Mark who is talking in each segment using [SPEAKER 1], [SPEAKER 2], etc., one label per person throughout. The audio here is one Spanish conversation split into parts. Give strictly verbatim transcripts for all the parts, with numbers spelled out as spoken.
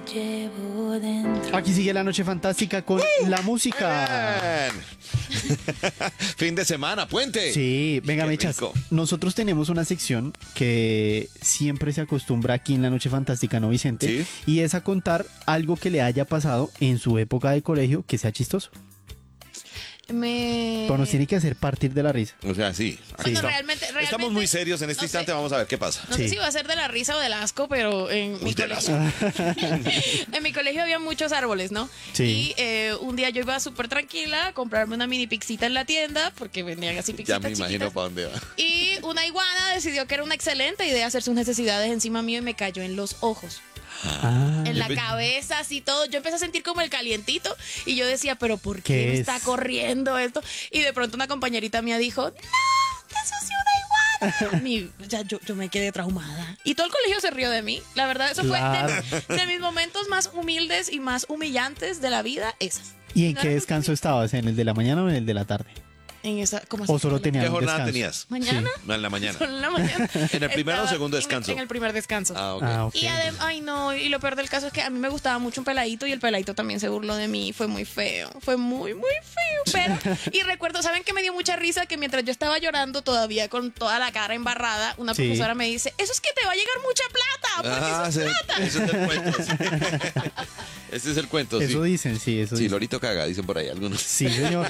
[SPEAKER 1] llevo dentro.
[SPEAKER 2] Aquí sigue la noche fantástica con la música.
[SPEAKER 3] Bien. Fin de semana, puente.
[SPEAKER 2] Sí, venga,
[SPEAKER 3] Qué
[SPEAKER 2] Mechas.
[SPEAKER 3] rico.
[SPEAKER 2] Nosotros tenemos una sección que siempre se acostumbra aquí en la noche fantástica, ¿no, Vicente?
[SPEAKER 3] Sí.
[SPEAKER 2] Y es a contar algo que le haya pasado en su época de colegio que sea chistoso.
[SPEAKER 1] Me...
[SPEAKER 2] Pero nos tiene que hacer partir de la risa.
[SPEAKER 3] O sea, sí. aquí
[SPEAKER 1] Bueno,
[SPEAKER 3] está.
[SPEAKER 1] realmente, realmente...
[SPEAKER 3] Estamos muy serios en este
[SPEAKER 1] no sé.
[SPEAKER 3] instante. Vamos a ver qué pasa.
[SPEAKER 1] No
[SPEAKER 2] Sí.
[SPEAKER 1] sé si va a ser de la risa o del asco, pero en mi
[SPEAKER 3] Uy, del
[SPEAKER 1] colegio... en mi colegio había muchos árboles, ¿no?
[SPEAKER 2] Sí.
[SPEAKER 1] Y eh, un día yo iba súper tranquila a comprarme una mini pixita en la tienda, porque vendían así
[SPEAKER 3] Ya
[SPEAKER 1] pixitas
[SPEAKER 3] me imagino
[SPEAKER 1] chiquitas.
[SPEAKER 3] para dónde va.
[SPEAKER 1] Y una iguana decidió que era una excelente idea hacer sus necesidades encima mío y me cayó en los ojos.
[SPEAKER 2] Ah,
[SPEAKER 1] En la
[SPEAKER 3] Yo pe-
[SPEAKER 1] cabeza, así todo. Yo empecé a sentir como el calientito y yo decía, pero ¿por
[SPEAKER 2] ¿Qué
[SPEAKER 1] qué me
[SPEAKER 2] es?
[SPEAKER 1] está corriendo esto? Y de pronto una compañerita mía dijo, ¡no! ¡Te ensució una iguana! Mi- ya, yo, yo me quedé traumada. Y todo el colegio se rió de mí. La verdad, eso
[SPEAKER 2] Claro.
[SPEAKER 1] fue de, de mis momentos más humildes y más humillantes de la vida. Esas.
[SPEAKER 2] ¿Y en
[SPEAKER 1] No
[SPEAKER 2] qué
[SPEAKER 1] era
[SPEAKER 2] descanso estabas? ¿En el de la mañana o en el de la tarde?
[SPEAKER 1] En esa, ¿cómo
[SPEAKER 2] ¿O
[SPEAKER 1] así?
[SPEAKER 2] solo
[SPEAKER 1] ¿En la-
[SPEAKER 2] tenía
[SPEAKER 3] ¿Qué
[SPEAKER 2] un
[SPEAKER 3] jornada
[SPEAKER 2] descanso?
[SPEAKER 3] tenías?
[SPEAKER 1] ¿Mañana?
[SPEAKER 3] No, en la mañana.
[SPEAKER 1] En la mañana.
[SPEAKER 3] ¿En el primero o
[SPEAKER 1] Estaba
[SPEAKER 3] segundo
[SPEAKER 1] en el-
[SPEAKER 3] descanso?
[SPEAKER 1] En el primer descanso.
[SPEAKER 3] Ah, ok.
[SPEAKER 2] Ah, ok.
[SPEAKER 1] Y además, ay no, y lo peor del caso es que a mí me gustaba mucho un peladito y el peladito también se burló de mí. Fue muy feo, fue muy, muy feo. Pero, y recuerdo, ¿saben qué me dio mucha risa? Que mientras yo estaba llorando todavía con toda la cara embarrada, una
[SPEAKER 2] Sí.
[SPEAKER 1] profesora me dice, eso es que te va a llegar mucha plata, porque
[SPEAKER 3] Ah,
[SPEAKER 1] eso es
[SPEAKER 3] sí,
[SPEAKER 1] plata.
[SPEAKER 3] ese es el cuento. sí. Ese es el cuento,
[SPEAKER 2] Eso
[SPEAKER 3] sí.
[SPEAKER 2] dicen, sí, eso
[SPEAKER 3] Sí,
[SPEAKER 2] dicen.
[SPEAKER 3] Lorito caga, dicen por ahí algunos.
[SPEAKER 2] Sí, señor.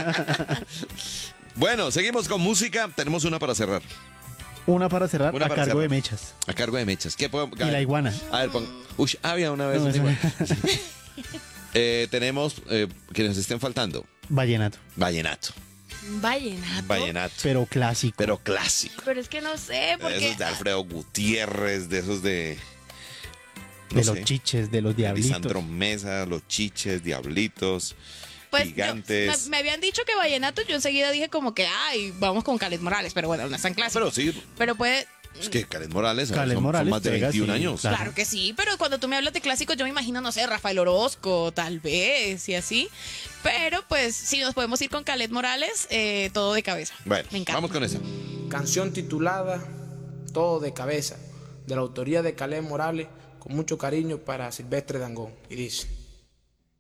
[SPEAKER 3] Bueno, seguimos con música. Tenemos una para cerrar.
[SPEAKER 2] Una para cerrar
[SPEAKER 3] Una
[SPEAKER 2] a
[SPEAKER 3] para
[SPEAKER 2] cargo
[SPEAKER 3] cerrar.
[SPEAKER 2] de Mechas.
[SPEAKER 3] A cargo de Mechas. ¿Qué puedo-
[SPEAKER 2] Y la iguana.
[SPEAKER 3] A ver, pon. Uy, había una vez
[SPEAKER 2] No,
[SPEAKER 3] una
[SPEAKER 2] eso-
[SPEAKER 3] iguana. Sí. Eh, tenemos eh, que nos estén faltando.
[SPEAKER 2] Vallenato.
[SPEAKER 3] Vallenato.
[SPEAKER 1] Vallenato.
[SPEAKER 3] Vallenato.
[SPEAKER 2] Pero clásico.
[SPEAKER 3] Pero clásico.
[SPEAKER 1] Pero es que no sé,
[SPEAKER 3] De
[SPEAKER 1] porque...
[SPEAKER 3] esos de Alfredo Gutiérrez, de esos de. no
[SPEAKER 2] de
[SPEAKER 3] sé,
[SPEAKER 2] los chiches, de los
[SPEAKER 3] de
[SPEAKER 2] diablitos.
[SPEAKER 3] Lisandro Mesa, los chiches, diablitos,
[SPEAKER 1] Pues yo-
[SPEAKER 3] gigantes.
[SPEAKER 1] me, me habían dicho que vallenato, yo enseguida dije como que, ay, vamos con Calet Morales, pero bueno, no es tan clásico.
[SPEAKER 3] Pero sí,
[SPEAKER 1] Pero puede...
[SPEAKER 3] es que Karen Morales,
[SPEAKER 2] Karen
[SPEAKER 3] son, son
[SPEAKER 2] Morales
[SPEAKER 3] más de
[SPEAKER 2] pega,
[SPEAKER 3] veintiún
[SPEAKER 2] sí,
[SPEAKER 3] años.
[SPEAKER 2] claro.
[SPEAKER 1] Claro que sí, pero cuando tú me hablas de clásicos, yo me imagino, no sé, Rafael Orozco, tal vez, y así. Pero pues, si nos podemos ir con Calet Morales, eh, todo de cabeza.
[SPEAKER 3] Bueno,
[SPEAKER 1] Me encanta.
[SPEAKER 3] vamos con eso.
[SPEAKER 4] Canción titulada Todo de cabeza, de la autoría de Caleb Morales, con mucho cariño para Silvestre Dangond. Y dice...